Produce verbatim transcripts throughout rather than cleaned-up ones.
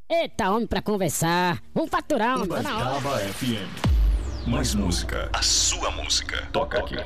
Eita, homem pra conversar. Vamos faturar, homem, tá na hora. Ubaitaba F M. Mais música. A sua música. Toca aqui.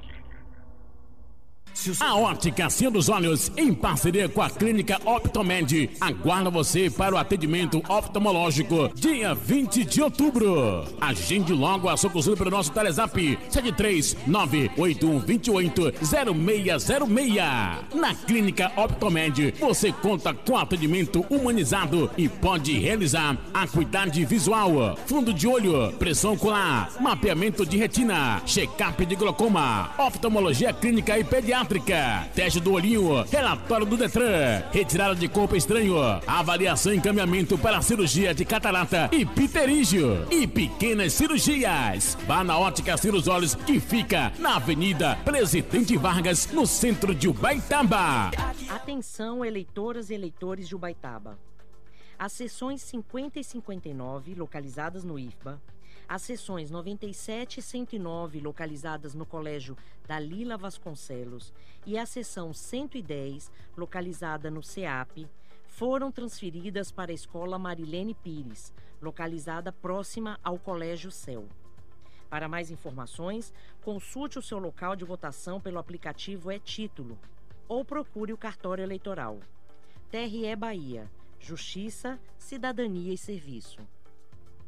A Ótica Cima dos Olhos, em parceria com a Clínica Optomed, aguarda você para o atendimento oftalmológico dia vinte de outubro. Agende logo a sua consulta pelo nosso Telezap sete três nove oito um dois oito zero seis zero seis. Na Clínica Optomed, você conta com atendimento humanizado e pode realizar acuidade visual, fundo de olho, pressão ocular, mapeamento de retina, check-up de glaucoma, oftalmologia clínica e pediátrica, teste do olhinho, relatório do Detran, retirada de corpo estranho, avaliação e encaminhamento para cirurgia de catarata e pterígio e pequenas cirurgias. Vá na Ótica Cima dos Olhos, que fica na Avenida Presidente Vargas, no centro de Ubaitaba. Atenção, eleitoras e eleitores de Ubaitaba. As seções cinquenta e cinquenta e nove, localizadas no I F B A, as seções noventa e sete e cento e nove, localizadas no Colégio Dalila Vasconcelos, e a seção cento e dez, localizada no C E A P, foram transferidas para a Escola Marilene Pires, localizada próxima ao Colégio Céu. Para mais informações, consulte o seu local de votação pelo aplicativo E-Título ou procure o cartório eleitoral. T R E Bahia. Justiça, Cidadania e Serviço.